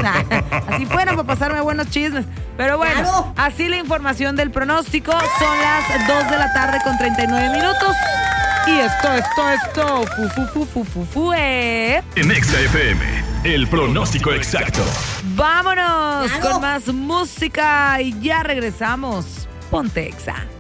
Así fueron para pasarme buenos chismes. Pero bueno, Claro. así la información del pronóstico. Son las 2 de la tarde con 39 minutos. Y esto, En Exa FM, el pronóstico exacto. Vámonos Claro. con más música y ya regresamos. Ponte Exa.